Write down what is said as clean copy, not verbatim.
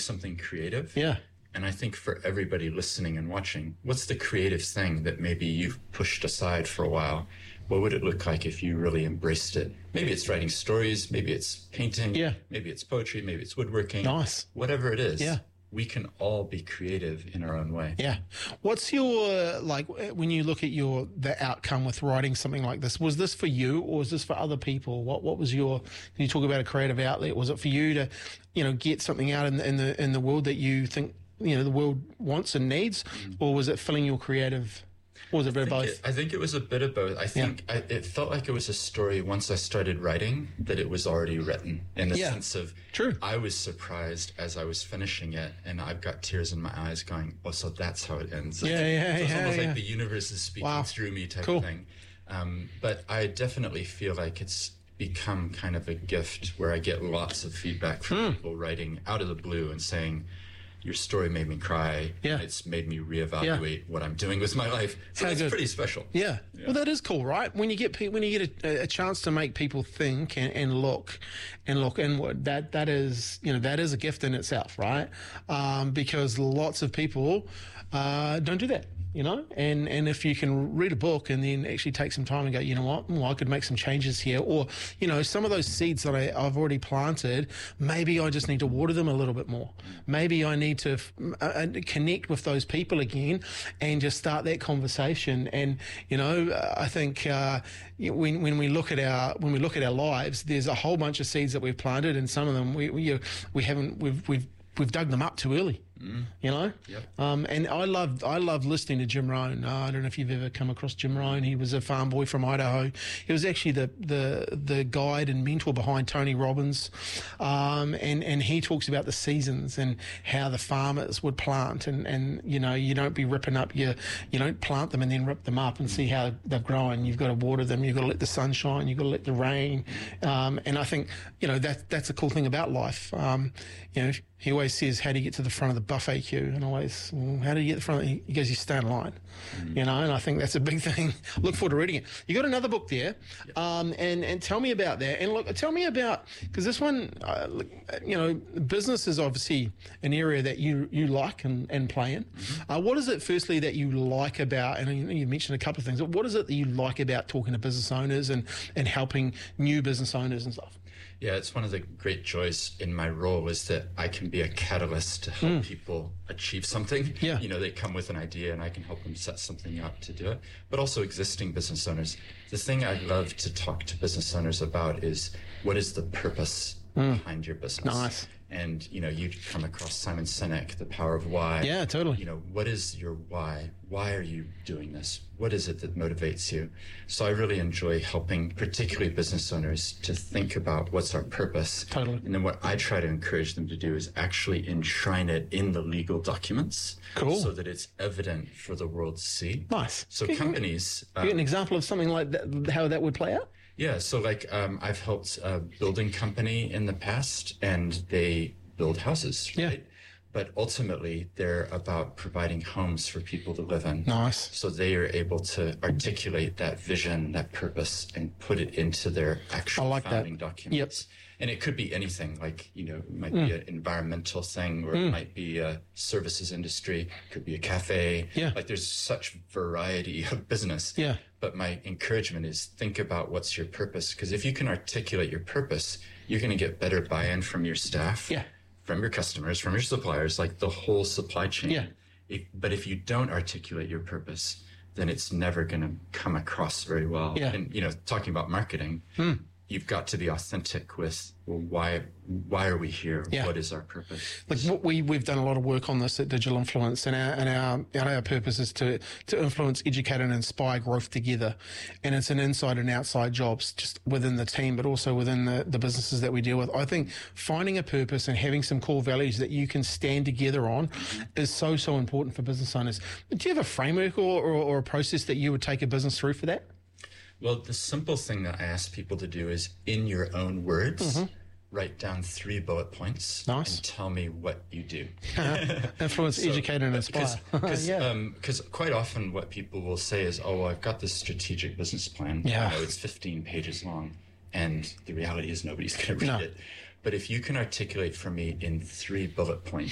something creative. Yeah. And I think for everybody listening and watching, what's the creative thing that maybe you've pushed aside for a while? What would it look like if you really embraced it? Maybe it's writing stories, maybe it's painting, maybe it's poetry, maybe it's woodworking. Nice. Whatever it is. Yeah. We can all be creative in our own way. Yeah. What's your, like, when you look at the outcome with writing something like this, was this for you or was this for other people? What was your, can you talk about a creative outlet? Was it for you to, get something out in the world that you think, the world wants and needs, or was it filling your creative? Or was it a bit of both? I think it was a bit of both. I think it felt like it was a story once I started writing that it was already written in the sense of I was surprised as I was finishing it and I've got tears in my eyes going, oh, so that's how it ends. So it's almost like the universe is speaking through me type of thing. But I definitely feel like it's become kind of a gift where I get lots of feedback from people writing out of the blue and saying, your story made me cry. Yeah. It's made me reevaluate what I'm doing with my life. So it's pretty special. Yeah. Well, that is cool, right? When you get a chance to make people think and look, and what that is, that is a gift in itself, right? Because lots of people don't do that. And if you can read a book and then actually take some time and go, you know what, I could make some changes here. Or, some of those seeds that I've already planted, maybe I just need to water them a little bit more. Maybe I need to connect with those people again and just start that conversation. And, I think when we look at our lives, there's a whole bunch of seeds that we've planted, and some of them we've dug them up too early. And I love listening to Jim Rohn. I don't know if you've ever come across Jim Rohn. He was a farm boy from Idaho. He was actually the guide and mentor behind Tony Robbins, and he talks about the seasons and how the farmers would plant, and you don't be ripping up you don't plant them and then rip them up and see how they're growing. You've got to water them. You've got to let the sun shine. You've got to let the rain. And I think that's a cool thing about life. He always says, how do you get to the front of the buffet queue? And always, how do you get to the front? He goes, you stay in line. And I think that's a big thing. Look forward to reading it. You got another book there, and tell me about that. And look, tell me about, because this one, business is obviously an area that you like and play in. What is it, firstly, that you like about, and you mentioned a couple of things, but what is it that you like about talking to business owners and helping new business owners and stuff? Yeah, it's one of the great joys in my role is that I can be a catalyst to help people achieve something. Yeah. They come with an idea and I can help them set something up to do it. But also existing business owners. The thing I love to talk to business owners about is what is the purpose behind your business? Nice. And, you come across Simon Sinek, The Power of Why. Yeah, totally. What is your why? Why are you doing this? What is it that motivates you? So I really enjoy helping particularly business owners to think about what's our purpose. Totally. And then what I try to encourage them to do is actually enshrine it in the legal documents. Cool. So that it's evident for the world to see. Nice. So companies... Give an example of something like that, how that would play out? Yeah, so I've helped a building company in the past, and they build houses, right? But ultimately, they're about providing homes for people to live in. Nice. So they are able to articulate that vision, that purpose, and put it into their actual founding documents. Yep. And it could be anything, it might be an environmental thing, or it might be a services industry, it could be a cafe. Yeah. There's such variety of business. Yeah. But my encouragement is think about what's your purpose, because if you can articulate your purpose, you're going to get better buy-in from your staff, from your customers, from your suppliers, the whole supply chain. Yeah. But if you don't articulate your purpose, then it's never going to come across very well. Yeah. And, talking about marketing, you've got to be authentic with, well, why are we here? Yeah. What is our purpose? We've done a lot of work on this at Digital Influence, and our purpose is to influence, educate, and inspire growth together. And it's an inside and outside jobs, just within the team, but also within the businesses that we deal with. I think finding a purpose and having some core values that you can stand together on is so important for business owners. Do you have a framework or a process that you would take a business through for that? Well, the simple thing that I ask people to do is, in your own words, write down 3 bullet points and tell me what you do. Influence, educate, and inspire. Because quite often what people will say is, I've got this strategic business plan. Yeah. It's 15 pages long. And the reality is nobody's going to read it. But if you can articulate for me in 3 bullet points